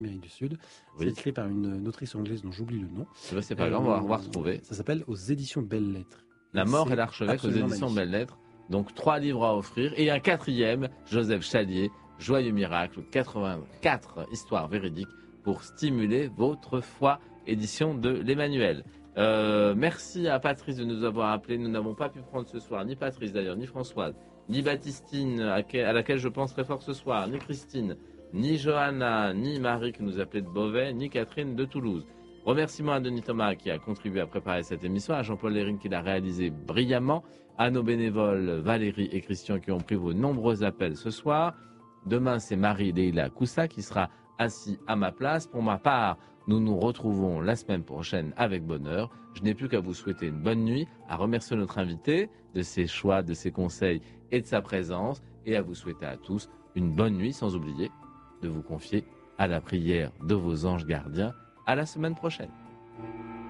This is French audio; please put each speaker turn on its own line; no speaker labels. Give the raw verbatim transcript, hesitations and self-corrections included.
Amérique du Sud.
Oui.
C'est écrit par une, une autrice anglaise dont j'oublie le nom.
C'est pas grave, on va, on va retrouver.
Ça s'appelle Aux éditions Belles Lettres.
La
Et
mort
c'est
et l'archevêque aux
absolument
éditions
magnifique.
Belles Lettres. Donc trois livres à offrir. Et un quatrième, Joseph Chalier, Joyeux Miracle, quatre-vingt-quatre histoires véridiques pour stimuler votre foi, édition de l'Emmanuel. Euh, merci à Patrice de nous avoir appelés. Nous n'avons pas pu prendre ce soir, ni Patrice d'ailleurs, ni Françoise, ni Baptistine, à, que, à laquelle je pense très fort ce soir, ni Christine, ni Johanna, ni Marie qui nous appelait de Beauvais, ni Catherine de Toulouse. Remerciements à Denis Thomas qui a contribué à préparer cette émission, à Jean-Paul Lérine qui l'a réalisé brillamment, à nos bénévoles Valérie et Christian qui ont pris vos nombreux appels ce soir. Demain, c'est Marie Leila Koussa qui sera assis à ma place. Pour ma part, nous nous retrouvons la semaine prochaine avec bonheur. Je n'ai plus qu'à vous souhaiter une bonne nuit, à remercier notre invité de ses choix, de ses conseils et de sa présence, et à vous souhaiter à tous une bonne nuit, sans oublier de vous confier à la prière de vos anges gardiens. À la semaine prochaine.